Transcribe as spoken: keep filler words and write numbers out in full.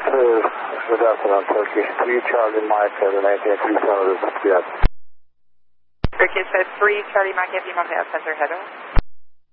Uh, good afternoon, Turkey. three Charlie Mike, uh, nineteen three seven, Turkey said three Charlie Mike, F D Montreal Center, hello.